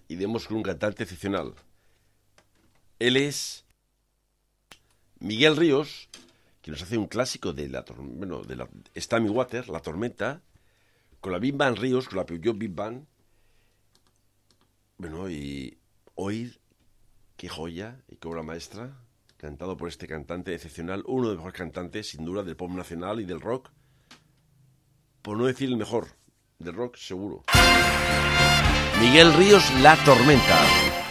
y demos con un cantante excepcional. Él es Miguel Ríos, que nos hace un clásico de la Stormy Water, La Tormenta, con la Big Band Ríos, con la Peugeot Big Band. Bueno, y oír qué joya y qué obra maestra, cantado por este cantante excepcional, uno de los mejores cantantes, sin duda, del pop nacional y del rock, por no decir el mejor, del rock seguro. Miguel Ríos, La Tormenta.